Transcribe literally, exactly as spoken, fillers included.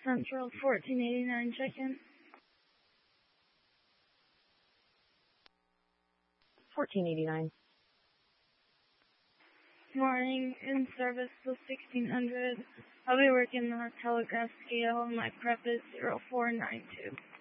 Central, fourteen eighty-nine, check-in. fourteen eighty-nine. Morning, in service till sixteen hundred. I'll be working on a telegraph scale and my prep is zero four nine two.